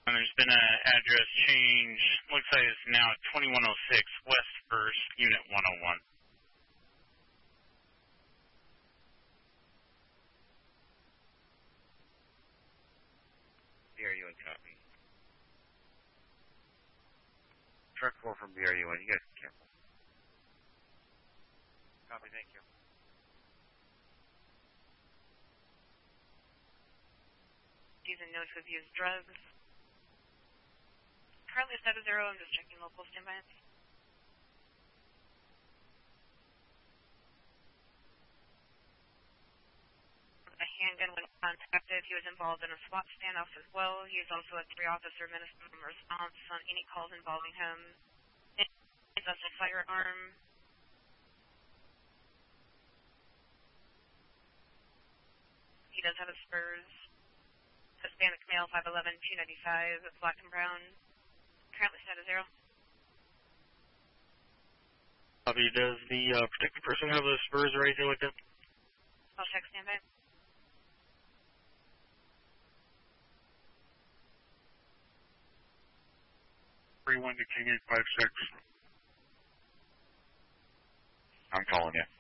And there's been an address change. Looks like it's now 2106 West 1st, Unit 101. BRU1 copy. Truck 4 from BRU1. You guys be careful. Copy, thank you. Using notes with used drugs. Currently set to 0. I'm just checking local standby. A handgun when contacted. He was involved in a SWAT standoff as well. He is also a 3-officer minimum response on any calls involving him. He possesses a firearm. He does have a Spurs. Hispanic male, 5'11", 295, black and brown. Currently set to 0. Copy. Does the protected person have a Spurs or anything like that? I'll check standby. 31 to King 856. I'm calling you.